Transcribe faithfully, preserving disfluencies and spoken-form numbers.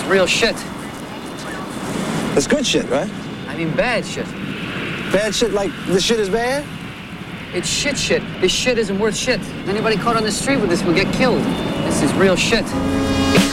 real shit. It's good shit, right? I mean bad shit. Bad shit like this shit is bad? It's shit shit. This shit isn't worth shit. Anybody caught on the street with this will get killed. This is real shit.